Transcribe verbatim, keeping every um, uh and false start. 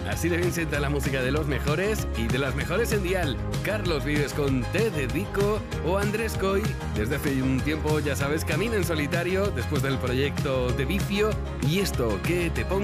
Así de bien sienta la música de los mejores y de las mejores en Dial. Carlos Vives con Te Dedico o Andrés Coy, desde hace un tiempo, ya sabes, camina en solitario después del proyecto de Vicio. Y esto que te pongo